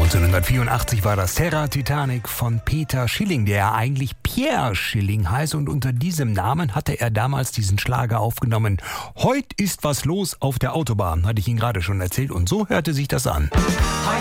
1984 war das Terra Titanic von Peter Schilling, der ja eigentlich Pierre Schilling heißt, und unter diesem Namen hatte er damals diesen Schlager aufgenommen. Heut ist was los auf der Autobahn, hatte ich Ihnen gerade schon erzählt, und so hörte sich das an.